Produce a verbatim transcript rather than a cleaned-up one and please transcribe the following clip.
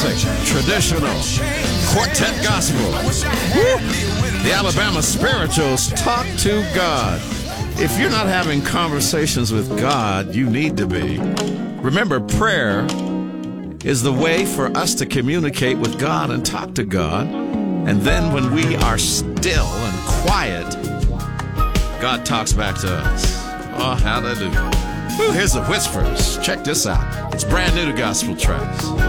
classic, traditional, quartet gospel. Woo! The Alabama Spirituals, Talk to God. If you're not having conversations with God, you need to be. Remember, prayer is the way for us to communicate with God and talk to God. And then when we are still and quiet, God talks back to us. Oh, hallelujah. Ooh, here's the Whispers. Check this out. It's brand new to Gospel Tracks.